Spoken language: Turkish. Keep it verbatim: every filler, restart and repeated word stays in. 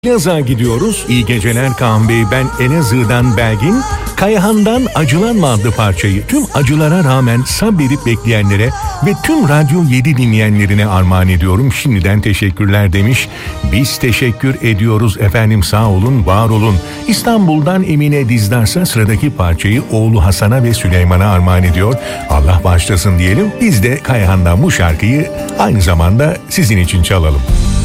Elazığ'a gidiyoruz. İyi geceler Kaan Bey. Ben Elazığ'dan Belgin. Kayahan'dan Acılanma adlı parçayı tüm acılara rağmen sabredip bekleyenlere ve tüm Radyo yedi dinleyenlerine armağan ediyorum. Şimdiden teşekkürler demiş. Biz teşekkür ediyoruz efendim, sağ olun, var olun. İstanbul'dan Emine Dizdarsa sıradaki parçayı oğlu Hasan'a ve Süleyman'a armağan ediyor. Allah bağışlasın diyelim. Biz de Kayahan'dan bu şarkıyı aynı zamanda sizin için çalalım.